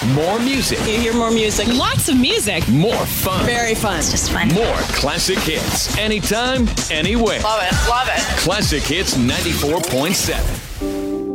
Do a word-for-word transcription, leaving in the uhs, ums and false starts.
More music. You hear more music. Lots of music. More fun. Very fun. It's just fun. More classic hits. Anytime, anywhere. Love it. Love it. Classic Hits ninety-four point seven.